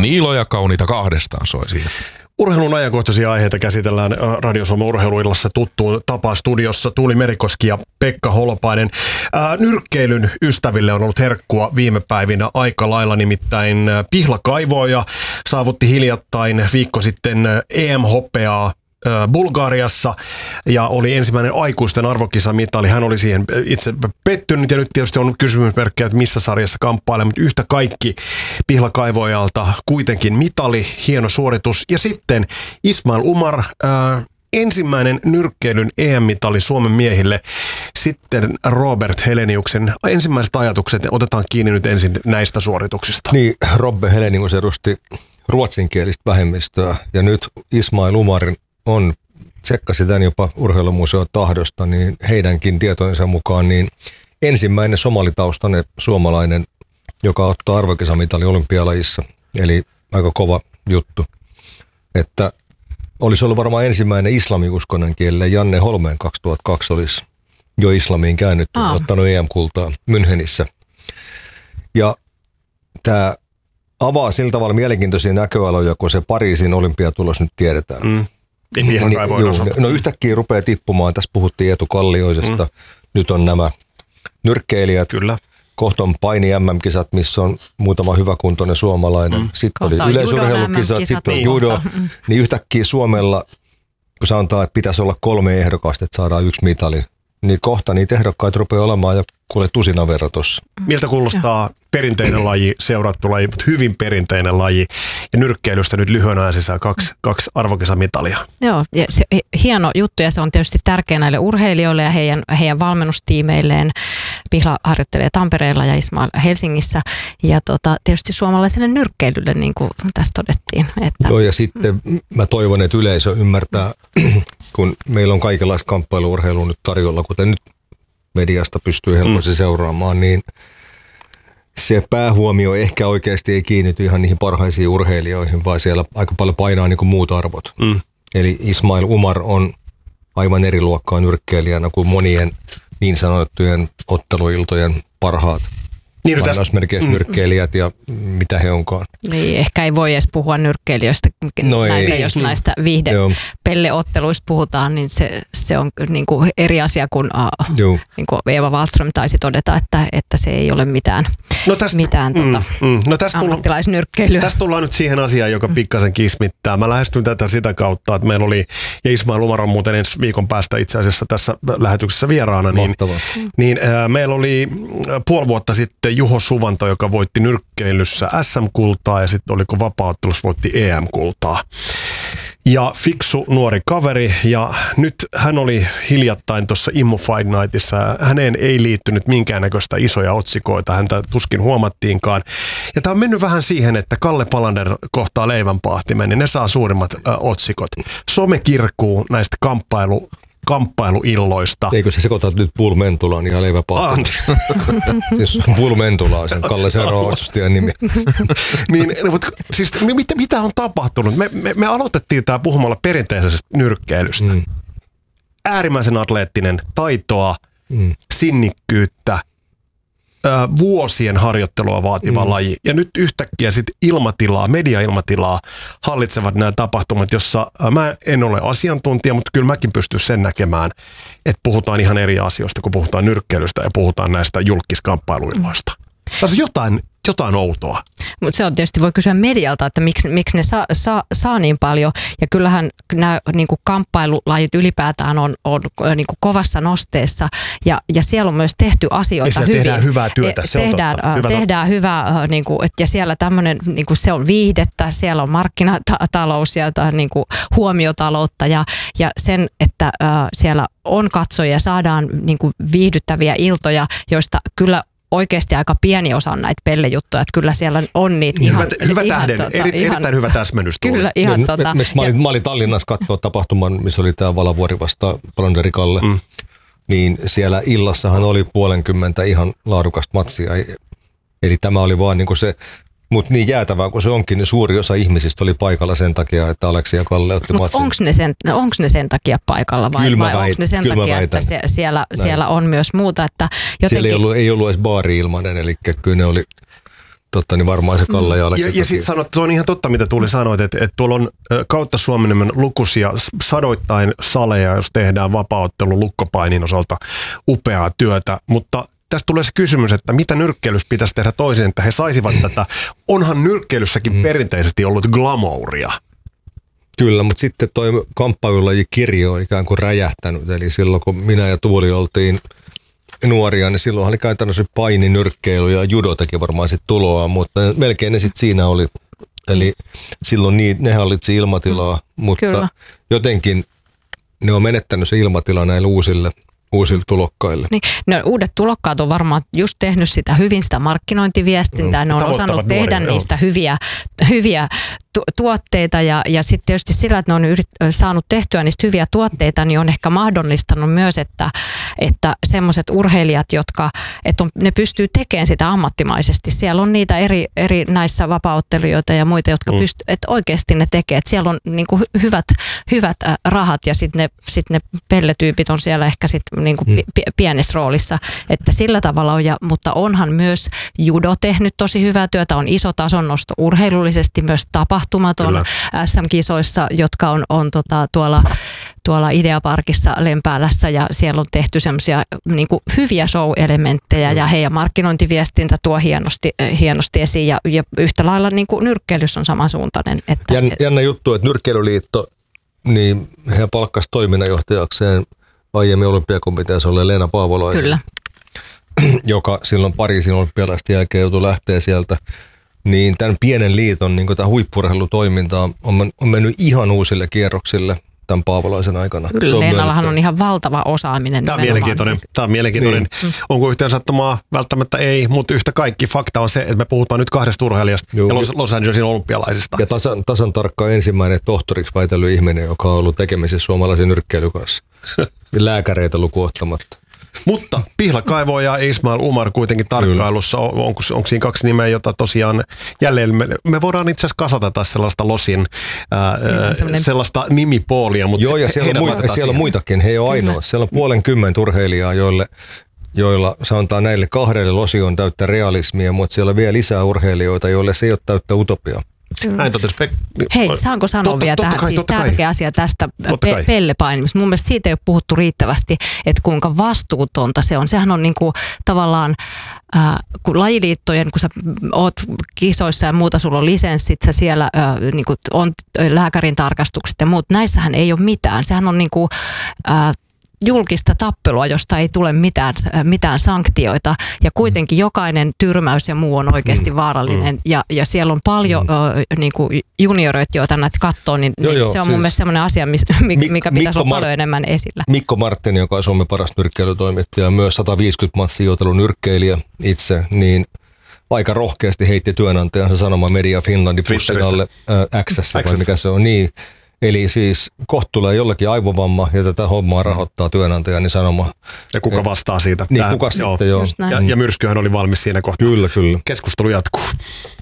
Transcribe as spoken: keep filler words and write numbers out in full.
Niilo ja kauniita kahdestaan soi siinä. Urheilun ajankohtaisia aiheita käsitellään Radio Suomen urheiluillassa tuttuun tapaan studiossa. Tuuli Merikoski ja Pekka Holopainen. Ää, nyrkkeilyn ystäville on ollut herkkua viime päivinä aika lailla, nimittäin Pihla Kaivoja saavutti hiljattain viikko sitten E M-hopeaa Bulgariassa ja oli ensimmäinen aikuisten arvokisamitali. Hän oli siihen itse pettynyt ja nyt tietysti on kysymysmerkkejä, että missä sarjassa kamppailee, mutta yhtä kaikki Pihla Kaivojalta kuitenkin mitali, hieno suoritus. Ja sitten Ismail Umar, ää, ensimmäinen nyrkkeilyn E M-mitali Suomen miehille. Sitten Robert Heleniuksen ensimmäiset ajatukset, otetaan kiinni nyt ensin näistä suorituksista. Niin, Robbe Helenius edusti ruotsinkielistä vähemmistöä ja nyt Ismail Umarin on, tsekkasi tämän jopa urheilumuseon tahdosta, niin heidänkin tietojensa mukaan niin ensimmäinen somalitaustainen suomalainen, joka ottaa arvokisamitali olympialajissa. Eli aika kova juttu. Että olisi ollut varmaan ensimmäinen islamiuskonen kielelle. Janne Holmeen kaksituhattakaksi olisi jo islamiin käännytty, Aa. ottanut E M-kultaa Münchenissä. Ja tämä avaa sillä tavalla mielenkiintoisia näköaloja, kun se Pariisin olympiatulos nyt tiedetään. Mm. Niin, niin, juu, no yhtäkkiä rupeaa tippumaan. Tässä puhuttiin Eetu Kallioisesta. Mm. Nyt on nämä nyrkkeilijät. Kyllä. Kohta on paini-M M-kisat, missä on muutama hyväkuntoinen suomalainen. Mm. Sitten kohta oli yleisurheilukisat, sitten on judo. Mm. Niin yhtäkkiä Suomella, kun sanotaan, että pitäisi olla kolme ehdokasta, että saadaan yksi mitali, niin kohta niitä ehdokkaita rupeaa olemaan ja kuule tusinan verran tuossa. Miltä kuulostaa perinteinen laji, seurattu laji, mutta hyvin perinteinen laji. Ja nyrkkeilystä nyt lyhyen ajan sisään kaksi, kaksi arvokisamitalia. Joo, ja se, hieno juttu ja se on tietysti tärkeä näille urheilijoille ja heidän, heidän valmennustiimeilleen. Pihla harjoittelee Tampereella ja Ismail Helsingissä. Ja tota, tietysti suomalaiselle nyrkkeilylle, niin kuin tässä todettiin. Että, Joo, ja sitten mä toivon, että yleisö ymmärtää, kun meillä on kaikenlaista kamppailu-urheilua nyt tarjolla, kuten nyt mediasta pystyy helposti mm. seuraamaan, niin se päähuomio ehkä oikeasti ei kiinnity ihan niihin parhaisiin urheilijoihin, vaan siellä aika paljon painaa niin kuin muut arvot. Mm. Eli Ismail Umar on aivan eri luokkaa nyrkkeilijänä kuin monien niin sanottujen otteluiltojen parhaat. Niin, no lainausmerkeissä mm, nyrkkeilijät ja mitä he onkaan. Niin, ehkä ei voi edes puhua nyrkkeilijöistä, no näitä, ei, jos niin, näistä viihdepelleotteluista puhutaan, niin se, se on niin kuin eri asia kuin, uh, niin kuin Eeva Wallström taisi todeta, että, että se ei ole mitään, no tästä, mitään mm, tota, mm, no tästä ammattilaisnyrkkeilyä. Tästä tullaan nyt siihen asiaan, joka pikkasen kismittää. Mä lähestyn tätä sitä kautta, että meillä oli, ja Ismail Umar on muuten ensi viikon päästä itse asiassa tässä lähetyksessä vieraana, niin, niin äh, meillä oli puoli vuotta sitten Juho Suvanto, joka voitti nyrkkeilyssä S M-kultaa ja sitten oliko vapaa-ottelussa voitti E M-kultaa. Ja fiksu nuori kaveri ja nyt hän oli hiljattain tuossa Immo Fight Nightissa. Häneen ei liittynyt minkäännäköistä isoja otsikoita, häntä tuskin huomattiinkaan. Ja tämä on mennyt vähän siihen, että Kalle Palander kohtaa leivänpaahtimen, niin ne saa suurimmat äh, otsikot. Some kirkuu näistä kamppailu kamppailuilloista. Eikö se sekoita nyt Bull Mentulaan ja leiväpaahtimen? Siis Bull Mentula on sen Kalle Seuraavastustajan nimi. niin, mutta siis mitä, mitä on tapahtunut? Me, me, me aloitettiin tämä puhumalla perinteisestä nyrkkeilystä. Mm. Äärimmäisen atleettinen, taitoa, mm. sinnikkyyttä, ää, vuosien harjoittelua vaativa mm. laji. Ja nyt yhtäkkiä sitten ilmatilaa, media-ilmatilaa hallitsevat nämä tapahtumat, jossa ää, mä en ole asiantuntija, mutta kyllä mäkin pystyn sen näkemään, että puhutaan ihan eri asioista, kun puhutaan nyrkkeilystä ja puhutaan näistä julkiskamppailuilloista. Tässä on jotain, jotain outoa. Mutta se on tietysti, voi kysyä medialta, että miksi, miksi ne saa, saa, saa niin paljon. Ja kyllähän nämä niin kuin kamppailulajit ylipäätään on, on niin kuin kovassa nosteessa. Ja, ja siellä on myös tehty asioita ja hyvin. Tehdään hyvää työtä, se tehdään, on totta. Hyvä tehdään totta. hyvää, niin kuin, ja siellä tämmöinen, niin kuin se on viihdettä, siellä on markkinatalous ja niin kuin huomiotaloutta. Ja, ja sen, että äh, siellä on katsojia, saadaan niin kuin viihdyttäviä iltoja, joista kyllä oikeasti aika pieni osa on näitä pellejuttuja, että kyllä siellä on niitä ihan... Hyvä, hyvä ihan, tähden, tota, eri, ihan, erittäin hyvä täsmennys. Kyllä, ihan no, tota... Me, mä, olin, mä olin Tallinnassa katsoa tapahtuman, missä oli tämä Valavuori vasta Palanderi Kalle, mm. niin siellä illassahan oli puolenkymmentä ihan laadukasta matsia. Eli tämä oli vaan niin kuin se... Mutta niin jäätävää kuin se onkin, niin suuri osa ihmisistä oli paikalla sen takia, että Aleksi ja Kalle otti matsin. Mutta onko ne, sen, ne sen takia paikalla vai, vai onko ne sen takia, väitän. että se, siellä, siellä on myös muuta? Että jotenkin... Siellä ei ollut, ei ollut edes baari ilmainen, eli kyllä ne oli totta, niin varmaan se Kalle ja Aleksi. Ja, ja sitten sanot, se on ihan totta, mitä Tuuli sanoit, että, että tuolla on kautta Suomen lukuisia sadoittain saleja, jos tehdään vapaaottelun lukkopainin osalta upeaa työtä, mutta tästä tulee se kysymys, että mitä nyrkkeilyssä pitäisi tehdä toisin, että he saisivat tätä. Onhan nyrkkeilyssäkin mm. perinteisesti ollut glamouria. Kyllä, mutta sitten toi kamppailulaji kirjo on ikään kuin räjähtänyt. Eli silloin kun minä ja Tuuli oltiin nuoria, niin silloin oli käytännössä paini, nyrkkeily ja judo teki varmaan sitten tuloa, mutta melkein ne sitten siinä oli. Eli silloin niin, ne hallitsi ilmatilaa, mutta Kyllä. jotenkin ne on menettänyt se ilmatila näille uusille uusille tulokkaille. Niin, no, uudet tulokkaat on varmaan just tehnyt sitä hyvin sitä markkinointiviestintää. Mm, ne on osannut tehdä nuoria, niistä hyviä, hyviä tu- tuotteita ja, ja sitten tietysti sillä, että ne on yrit, saanut tehtyä niistä hyviä tuotteita, niin on ehkä mahdollistanut myös, että, että semmoiset urheilijat, jotka että on, ne pystyy tekemään sitä ammattimaisesti. Siellä on niitä eri, eri näissä vapaaottelijoita ja muita, jotka mm. pystyy, että oikeasti ne tekee. Että siellä on niin kuin hyvät, hyvät rahat ja sitten ne, sit ne pelletyypit on siellä ehkä sitten niin kuin mm. p- pienessä roolissa, että sillä tavalla on, ja, mutta onhan myös judo tehnyt tosi hyvää työtä, on iso tasonnosto urheilullisesti, myös tapahtumat on Kyllä. S M-kisoissa, jotka on, on tota, tuolla, tuolla Ideaparkissa Lempäälässä, ja siellä on tehty semmoisia niin kuin hyviä show-elementtejä, mm. ja heidän markkinointiviestintä tuo hienosti, hienosti esiin, ja, ja yhtä lailla niin kuin nyrkkeilys on samansuuntainen. Että, Jän, jännä juttu, että Nyrkkeilyliitto, niin he palkkasi toiminnanjohtajakseen aiemmin olympiakomiteassa oli Leena Paavolainen, Kyllä. joka silloin Pariisin olympialaisten jälkeen joutui lähteä sieltä. Niin tämän pienen liiton niin tämä huippu-urheilutoiminta on, on mennyt ihan uusille kierroksille tämän Paavolaisen aikana. Kyllä, Leenallahan on ihan valtava osaaminen. Tämä on mielenkiintoinen. Tämä on mielenkiintoinen. Niin. Onko yhteen sattumaa? Välttämättä ei, mutta yhtä kaikki fakta on se, että me puhutaan nyt kahdesta urheilijasta Joo. ja Los, Los Angelesin olympialaisista. Ja tasan, tasan tarkkaan ensimmäinen tohtoriksi väitellyt ihminen, joka on ollut tekemisissä suomalaisen nyrkkeilyn kanssa. Lääkäreitä lukuun ottamatta. Mutta Pihlakaivo ja Ismail Umar kuitenkin tarkkailussa. On, onko, onko siinä kaksi nimeä, jota tosiaan jälleen me, me voidaan itse asiassa kasata tässä sellaista Losin ää, Sellainen... sellaista nimipoolia. Mutta Joo, ja siellä, on, muita, siellä on muitakin. He ei ole ainoa. Siellä on puolenkymmentä urheilijaa, joille, joilla sanotaan näille kahdelle Losi on täyttä realismia, mutta siellä on vielä lisää urheilijoita, joille se ei ole täyttä utopiaa. Näin totesi Pek- Hei, saanko sanoa totta, vielä totta tähän kai, siis tärkeä kai. asia tästä pe- pellepainimista. Mun mielestä siitä ei ole puhuttu riittävästi, että kuinka vastuutonta se on. Sehän on niinku tavallaan, äh, kun lajiliittojen, kun sä oot kisoissa ja muuta, sulla on lisenssit, sä siellä äh, niinku on lääkärin tarkastukset ja muut. Näissähän ei ole mitään. Sehän on niinku... Äh, julkista tappelua, josta ei tule mitään, mitään sanktioita, ja kuitenkin jokainen tyrmäys ja muu on oikeasti vaarallinen, mm. ja, ja siellä on paljon mm. ö, niin kuin junioreita, joita näitä katsoo, niin, joo, niin joo, se on siis mun mielestä sellainen asia, mikä Mik, pitäisi Mikko olla paljon Mar- enemmän esillä. Mikko Marttinen, joka on Suomen paras nyrkkeilytoimittaja, myös sata viisikymmentä matsia joutelun nyrkkeilijä itse, niin aika rohkeasti heitti työnantajansa sanomaan Media Finlandin pussin alle äh, X:ssä, vai mikä se on, niin. Eli siis kohta tulee jollakin aivovamma ja tätä hommaa rahoittaa työnantaja, niin sanoma. Ja kuka vastaa siitä? Niin, Tämä, kuka joo. sitten, joo. Ja, ja myrskyhän oli valmis siinä kohtaa. Kyllä, kyllä. Keskustelu jatkuu.